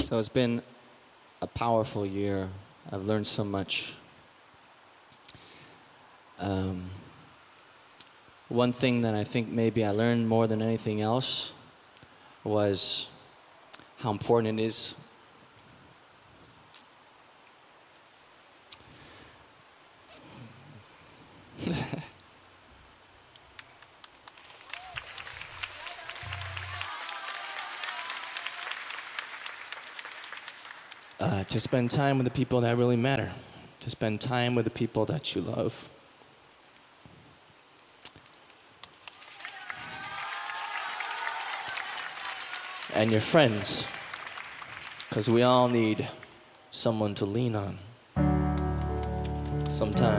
So it's been a powerful year. I've learned so much. One thing that I think maybe I learned more than anything else was how important it is to spend time with the people that really matter, to spend time with the people that you love. And your friends, because we all need someone to lean on sometimes.